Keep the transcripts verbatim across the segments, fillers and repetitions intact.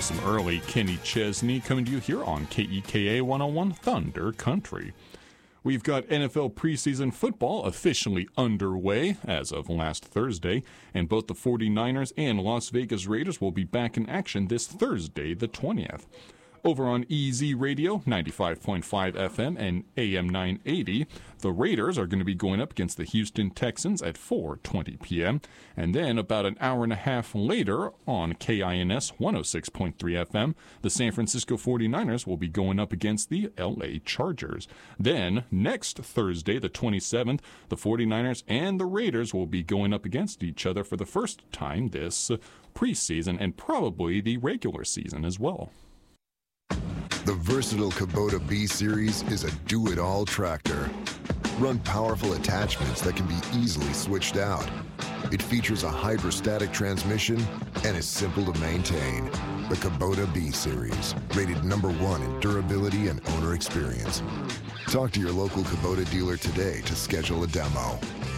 some early Kenny Chesney coming to you here on K E K A one oh one Thunder Country. We've got N F L preseason football officially underway as of last Thursday, and both the 49ers and Las Vegas Raiders will be back in action this Thursday, the twentieth. Over on E Z Radio, ninety-five point five F M and A M nine eighty, the Raiders are going to be going up against the Houston Texans at four twenty p.m. And then about an hour and a half later on K I N S one oh six point three F M, the San Francisco 49ers will be going up against the L A Chargers. Then next Thursday, the twenty-seventh, the 49ers and the Raiders will be going up against each other for the first time this preseason and probably the regular season as well. The versatile Kubota B-Series is a do-it-all tractor. Run powerful attachments that can be easily switched out. It features a hydrostatic transmission and is simple to maintain. The Kubota B-Series, rated number one in durability and owner experience. Talk to your local Kubota dealer today to schedule a demo.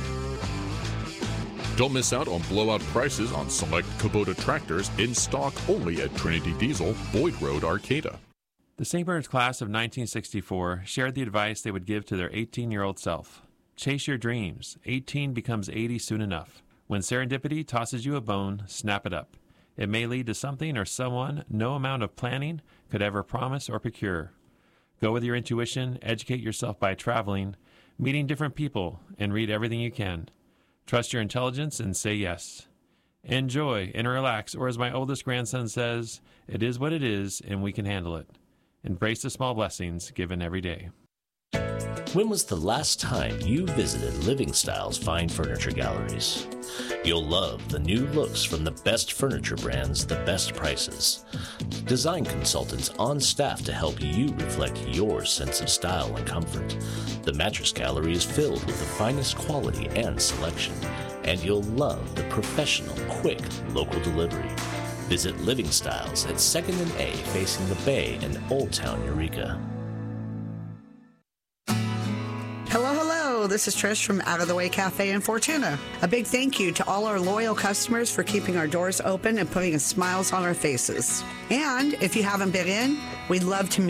Don't miss out on blowout prices on select Kubota tractors in stock only at Trinity Diesel, Boyd Road, Arcata. The Saint Bernard class of nineteen sixty-four shared the advice they would give to their eighteen-year-old self. Chase your dreams. eighteen becomes eighty soon enough. When serendipity tosses you a bone, snap it up. It may lead to something or someone no amount of planning could ever promise or procure. Go with your intuition, educate yourself by traveling, meeting different people, and read everything you can. Trust your intelligence and say yes. Enjoy and relax, or as my oldest grandson says, it is what it is and we can handle it. Embrace the small blessings given every day. When was the last time you visited Living Styles Fine Furniture Galleries? You'll love the new looks from the best furniture brands, the best prices. Design consultants on staff to help you reflect your sense of style and comfort. The Mattress Gallery is filled with the finest quality and selection, and you'll love the professional, quick, local delivery. Visit Living Styles at second and A facing the Bay in Old Town, Eureka. Hello, hello. This is Trish from Out of the Way Cafe in Fortuna. A big thank you to all our loyal customers for keeping our doors open and putting smiles on our faces. And if you haven't been in, we'd love to meet